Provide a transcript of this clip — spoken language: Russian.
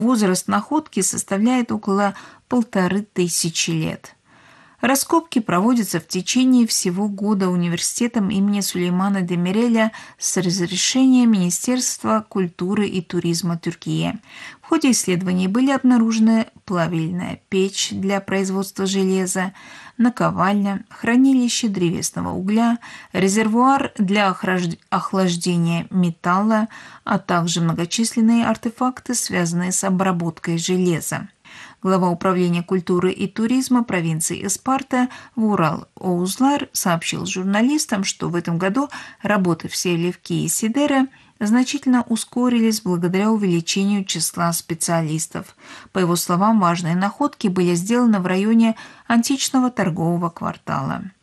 Возраст находки составляет около 1500 лет. Раскопки проводятся в течение всего года университетом имени Сулеймана Демиреля с разрешения Министерства культуры и туризма Тюркии. В ходе исследований были обнаружены плавильная печь для производства железа, наковальня, хранилище древесного угля, резервуар для охлаждения металла, а также многочисленные артефакты, связанные с обработкой железа. Глава управления культуры и туризма провинции Испарта Вурал Оузлар сообщил журналистам, что в этом году работы в Селевки и Сидере значительно ускорились благодаря увеличению числа специалистов. По его словам, важные находки были сделаны в районе античного торгового квартала.